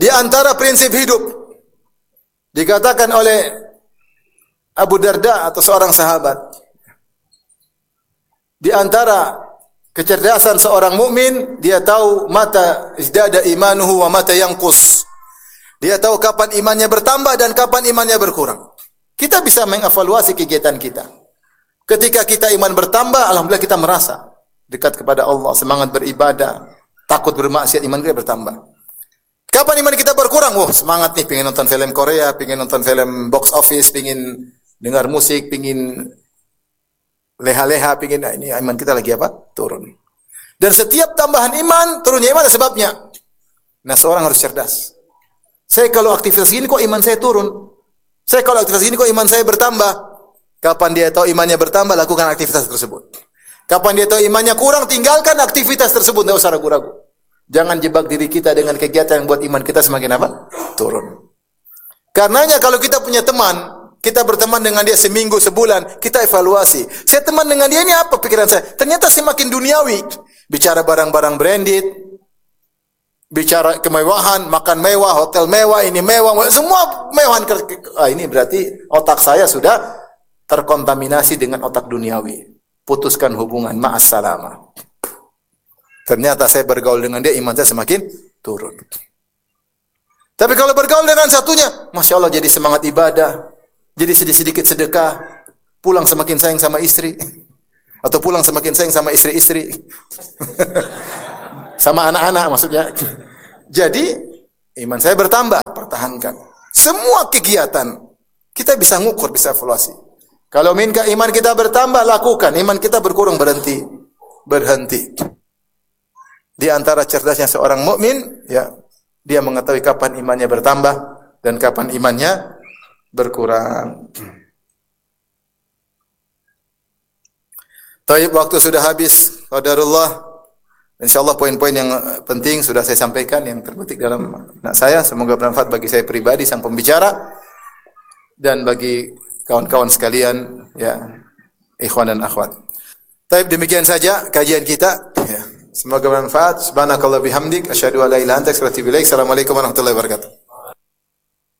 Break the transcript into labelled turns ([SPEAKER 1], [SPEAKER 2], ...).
[SPEAKER 1] Di antara prinsip hidup dikatakan oleh Abu Darda atau seorang sahabat, di antara kecerdasan seorang mukmin, dia tahu mata izdada imanuhu wa mata yanqus. Dia tahu kapan imannya bertambah dan kapan imannya berkurang. Kita bisa mengevaluasi kegiatan kita. Ketika kita iman bertambah, alhamdulillah kita merasa dekat kepada Allah, semangat beribadah, takut bermaksiat, iman kita bertambah. Kapan iman kita berkurang? Wah, semangat nih, pengen nonton film Korea, pengen nonton film box office, pengen dengar musik, pengen leha-leha, pengen, ini iman kita lagi apa? Turun. Dan setiap tambahan iman, turunnya iman ada sebabnya. Nah, seorang harus cerdas. Saya kalau aktivitas gini kok iman saya turun? Saya kalau aktivitas gini kok iman saya bertambah? Kapan dia tahu imannya bertambah, lakukan aktivitas tersebut. Kapan dia tahu imannya kurang, tinggalkan aktivitas tersebut, tidak usah ragu-ragu. Jangan jebak diri kita dengan kegiatan yang buat iman kita semakin apa? Turun. Karenanya kalau kita punya teman, kita berteman dengan dia seminggu, sebulan, kita evaluasi. Saya teman dengan dia, ini apa pikiran saya? Ternyata semakin duniawi. Bicara barang-barang branded, bicara kemewahan, makan mewah, hotel mewah, ini mewah, semua mewahan. Ini berarti otak saya sudah terkontaminasi dengan otak duniawi. Putuskan hubungan, ma'assalamah. Ternyata saya bergaul dengan dia, iman saya semakin turun. Tapi kalau bergaul dengan satunya, Masya Allah jadi semangat ibadah, jadi sedikit sedekah, pulang semakin sayang sama istri, atau pulang semakin sayang sama istri-istri, sama anak-anak maksudnya. Jadi iman saya bertambah, pertahankan. Semua kegiatan kita bisa ngukur, bisa evaluasi. Kalau iman kita bertambah, lakukan. Iman kita berkurang, berhenti. Di antara cerdasnya seorang mukmin, ya, dia mengetahui kapan imannya bertambah dan kapan imannya berkurang. Taib, waktu sudah habis. Qadarullah. Insyaallah poin-poin yang penting sudah saya sampaikan, yang terbetik dalam benak saya. Semoga bermanfaat bagi saya pribadi, sang pembicara, dan bagi kawan-kawan sekalian, ya, ikhwan dan akhwat. Taib, demikian saja kajian kita. Ya. Semoga bermanfaat. Subhanakallah bihamdik. Asyhadu an la ilaha illa anta astaghfiruka wa atubu ilaik. Assalamualaikum warahmatullahi wabarakatuh.